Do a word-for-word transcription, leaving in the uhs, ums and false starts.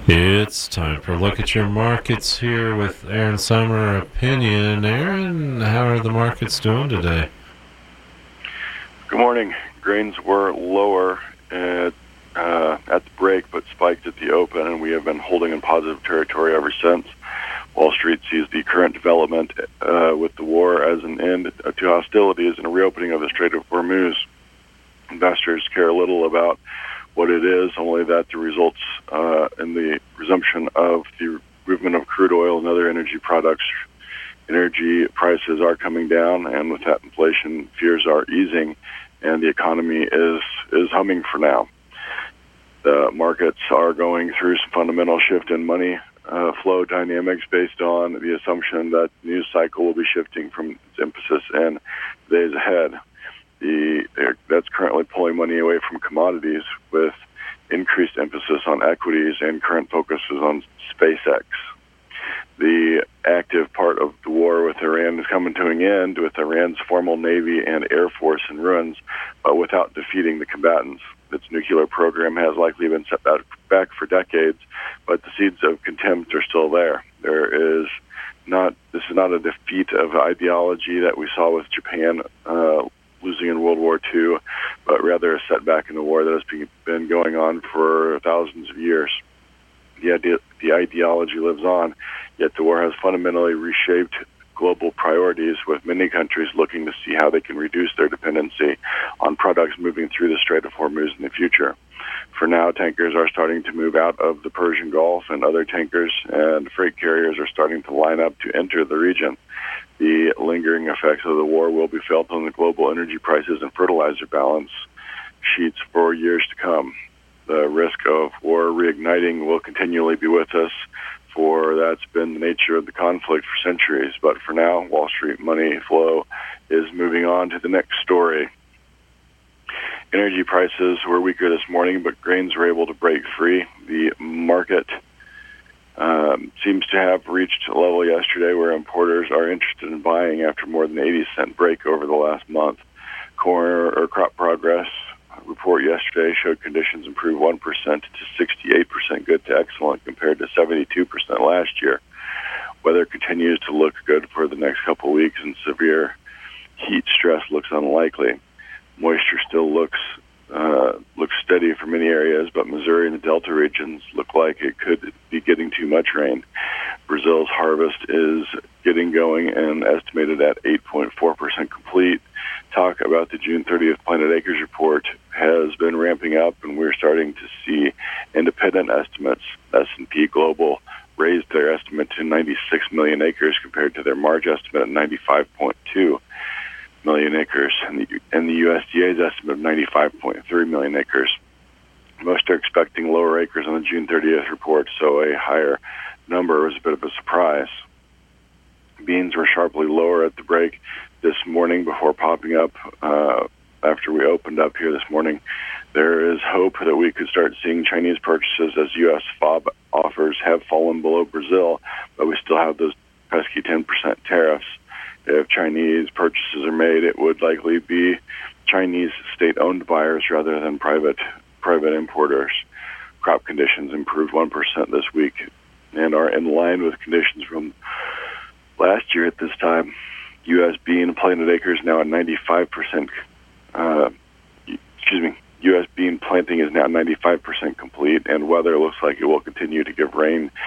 It's time for a look at your markets here with Aaron Summer Opinion. Aaron, how are the markets doing today? Good morning. Grains were lower at, uh, at the break, but spiked at the open, and we have been holding in positive territory ever since. Wall Street sees the current development uh, with the war as an end to hostilities and a reopening of the Strait of Hormuz. Investors care little about what it is, only that the results uh, in the resumption of the movement of crude oil and other energy products, energy prices are coming down, and with that, inflation fears are easing, and the economy is is humming for now. The markets are going through some fundamental shift in money uh, flow dynamics based on the assumption that the news cycle will be shifting from its emphasis in days ahead. The that's currently pulling money away from commodities with increased emphasis on equities, and current focus is on SpaceX. The active part of the war with Iran is coming to an end, with Iran's formal navy and air force in ruins, but without defeating the combatants. Its nuclear program has likely been set back for decades, but the seeds of contempt are still there. There is not this is not a defeat of ideology that we saw with Japan uh, losing in World War Two, but rather a setback in the war that has been going on for thousands of years. The idea, the ideology lives on, yet the war has fundamentally reshaped global priorities, with many countries looking to see how they can reduce their dependency on products moving through the Strait of Hormuz in the future. For now, tankers are starting to move out of the Persian Gulf, and other tankers and freight carriers are starting to line up to enter the region. The lingering effects of the war will be felt on the global energy prices and fertilizer balance sheets for years to come. The risk of war reigniting will continually be with us, for that's been the nature of the conflict for centuries. But for now, Wall Street money flow is moving on to the next story. Energy prices were weaker this morning, but grains were able to break free. The market Um, seems to have reached a level yesterday where importers are interested in buying after more than eighty cent break over the last month. Corn or crop progress report yesterday showed conditions improved one percent to sixty-eight percent good to excellent compared to seventy-two percent last year. Weather continues to look good for the next couple of weeks, and severe heat stress looks unlikely. Moisture still looks Uh, looks steady for many areas, but Missouri and the Delta regions look like it could be getting too much rain. Brazil's harvest is getting going and estimated at eight point four percent complete. Talk about the June thirtieth planted acres report has been ramping up, and we're starting to see independent estimates. S and P Global raised their estimate to ninety-six million acres compared to their March estimate at ninety-five point two million acres, and the, and the U S D A's estimate of ninety-five point three million acres. Most are expecting lower acres on the June thirtieth report, so a higher number was a bit of a surprise. Beans were sharply lower at the break this morning before popping up uh, after we opened up here this morning. There is hope that we could start seeing Chinese purchases as U S F O B offers have fallen below Brazil, but we still have those pesky ten percent tariffs. If Chinese purchases are made, it would likely be Chinese state-owned buyers rather than private private importers. Crop conditions improved one percent this week and are in line with conditions from last year at this time. U S bean planted acres now at ninety-five percent. Uh, excuse me. U S bean planting is now ninety-five percent complete, and weather looks like it will continue to give rain